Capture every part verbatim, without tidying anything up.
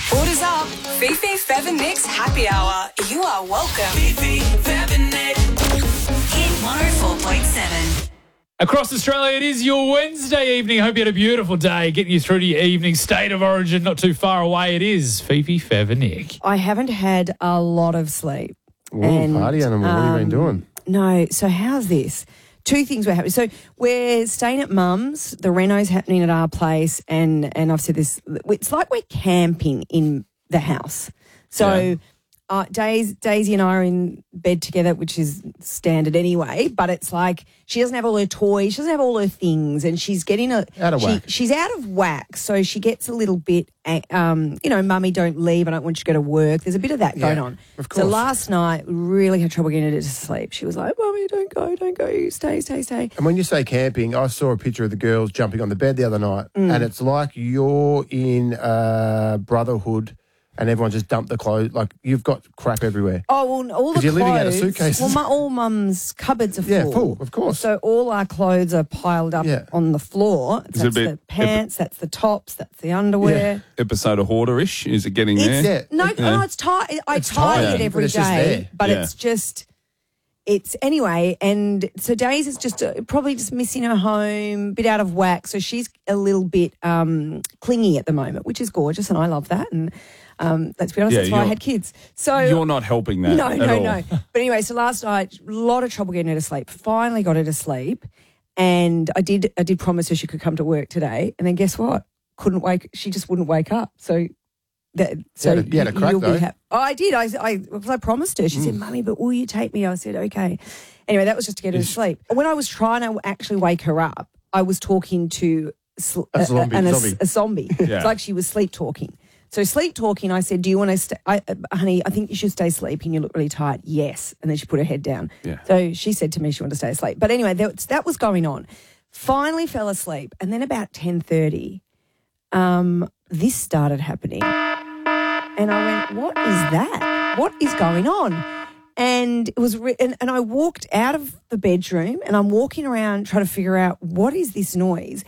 Orders up. Fifi, Fev and Nick's Happy Hour. You are welcome. Fifi, Fev and Nick. Hit one oh four point seven. Across Australia, it is your Wednesday evening. Hope you had a beautiful day, getting you through to your evening. State of origin, not too far away. It is Fifi, Fev and Nick. I haven't had a lot of sleep. Ooh, And, party animal. What have you been doing? No, so how's this? Two things were happening. So we're staying at Mum's. The reno's happening at our place, and and I've said this. It's like we're camping in the house. So Yeah. uh, Daisy, Daisy and I are in bed together, which is standard anyway. But it's like she doesn't have all her toys, she doesn't have all her things, and she's getting a Out of she, whack. She's out of whack, so she gets a little bit. Um, you know, Mummy, don't leave. I don't want you to go to work. There's a bit of that going Yeah, on. of So course. last night, we really had trouble getting her to sleep. She was like, Mummy, don't go, don't go. You stay, stay, stay. And when you say camping, I saw a picture of the girls jumping on the bed the other night, Mm. and it's like you're in uh, Brotherhood, and everyone just dumped the clothes. Like you've got crap everywhere. Oh, well, all the 'Cause you're clothes. living out of suitcases. Well, my, all Mum's cupboards are full. Yeah, full, of course. So all our clothes are piled up Yeah. on the floor. Is it a That's bit- the pants, that's the tops, that's the underwear. Episode of Hoarderish? Is it getting there? Yeah. No, Yeah. no, it's tight. I It's tie tired, it every but it's just day, there. but Yeah. it's just, it's anyway. And so Daisy is just uh, probably just missing her home, bit out of whack. So she's a little bit um, clingy at the moment, which is gorgeous, and I love that. And um, let's be honest, Yeah, that's why I you're- had kids. So You're not helping that no, at no, all. no. But anyway, so last night, a lot of trouble getting her to sleep. Finally got her to sleep, and I did. I did promise her she could come to work today, and then guess what? Couldn't wake. She just wouldn't wake up. So. That, so You had a- you had a crack, you'll be though. hap- oh, I did. I, I, because I promised her. She said, "Mummy, but will you take me?" I said, "Okay." Anyway, that was just to get her to sleep. When I was trying to actually wake her up, I was talking to sl- A zombie, an- a, zombie. a zombie. Yeah. It's like she was sleep talking. So sleep talking, I said, "Do you want to stay, I, uh, honey? I think you should stay sleeping. You look really tired." Yes, and then she put her head down. Yeah. So she said to me she wanted to stay asleep. But anyway, that, that was going on. Finally fell asleep, and then about ten thirty, um, this started happening, and I went, "What is that? What is going on?" And it was, re- and, and I walked out of the bedroom, and I'm walking around trying to figure out what is this noise,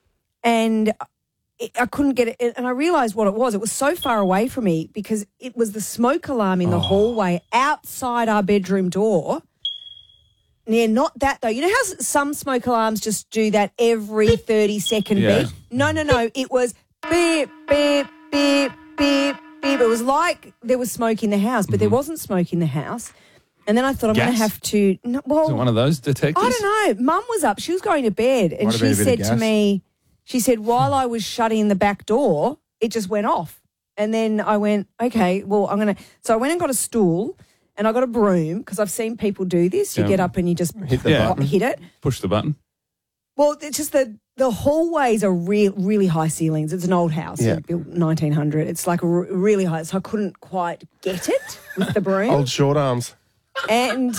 and it, I couldn't get it. And I realised what it was. It was so far away from me because it was the smoke alarm in the hallway outside our bedroom door. Yeah, not that though. You know how s- some smoke alarms just do that every thirty second Yeah. beep? No, no, no. It was beep, beep, beep, beep, beep. It was like there was smoke in the house, but there wasn't smoke in the house. And then I thought I'm going to Gas? have to. No, well, Is it one of those detectors? I don't know. Mum was up. She was going to bed, and Might have been she a bit of said to gas. me, she said, while I was shutting the back door, it just went off. And then I went, okay, well, I'm going to. So I went and got a stool, and I got a broom because I've seen people do this. You Yeah. get up and you just Hit the Yeah. button. hit it. Push the button. Well, it's just the the hallways are real, really high ceilings. It's an old house, Yeah. built nineteen hundred. It's like a r- really high, so I couldn't quite get it with the broom. Old short arms. And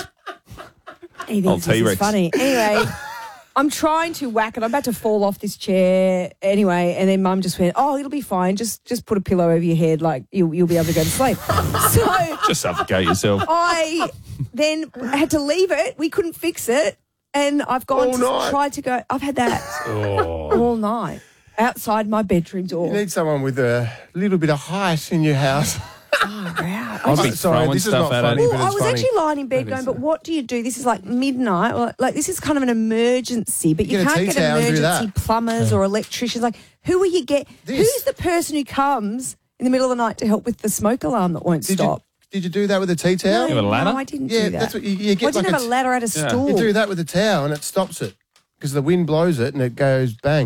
he Old thinks this is T-Rex. funny. Anyway, I'm trying to whack it. I'm about to fall off this chair. Anyway, and then Mum just went, "Oh, it'll be fine. Just just put a pillow over your head, like you'll you'll be able to go to sleep." So Just suffocate yourself. I then had to leave it. We couldn't fix it, and I've gone All to night. try to go. I've had that Oh. all night outside my bedroom door. You need someone with a little bit of height in your house. Oh, wow. I'd be I'm sorry, throwing this is stuff not at funny, it. but Well, I it's was funny. actually lying in bed That going, is but it. what do you do? This is like midnight. Like, like this is kind of an emergency, but you, You get a can't get tea towel and do emergency that. plumbers or electricians. Like, who will you get? This. Who's the person who comes in the middle of the night to help with the smoke alarm that won't Did stop? you, did you do that with a tea towel? You have a ladder? No, I didn't Yeah, do that. that's what you- you get I didn't like have a a t- ladder. I had a Yeah. stool. You do that with a towel and it stops it because the wind blows it and it goes bang.